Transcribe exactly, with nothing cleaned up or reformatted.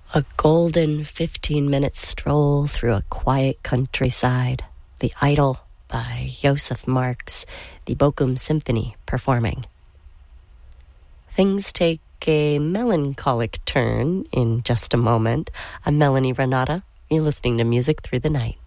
A golden fifteen-minute stroll through a quiet countryside. The Idol by Joseph Marx, the Bochum Symphony performing. Things take a melancholic turn in just a moment. I'm Melanie Renata. You're listening to Music Through the Night.